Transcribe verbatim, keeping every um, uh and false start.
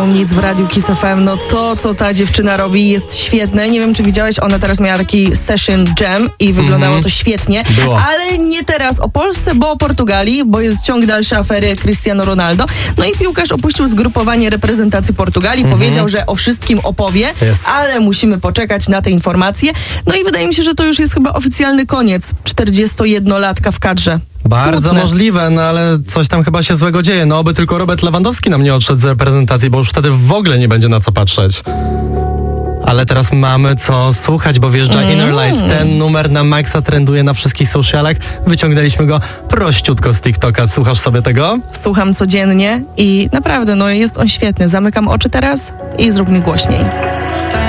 są nic w Radiu Kiss F M. No to, co ta dziewczyna robi, jest świetne. Nie wiem, czy widziałeś, ona teraz miała taki session jam i wyglądało mm. to świetnie. Było. Ale nie teraz o Polsce, bo o Portugalii, bo jest ciąg dalszy afery Cristiano Ronaldo. No i piłkarz opuścił zgrupowanie reprezentacji Portugalii. Mm-hmm. Powiedział, że o wszystkim opowie, yes. ale musimy poczekać na te informacje. No i wydaje mi się, że to już jest chyba oficjalny koniec czterdziestojednolatka w kadrze. Bardzo Smutne. możliwe, no ale coś tam chyba się złego dzieje. No oby tylko Robert Lewandowski nam nie odszedł z reprezentacji, bo już wtedy w ogóle nie będzie na co patrzeć. Ale teraz mamy co słuchać, bo wjeżdża mm. Inner Lights. Ten numer na maksa trenduje na wszystkich socialach. Wyciągnęliśmy go prościutko z TikToka. Słuchasz sobie tego? Słucham codziennie i naprawdę, no jest on świetny. Zamykam oczy teraz i zrób mi głośniej.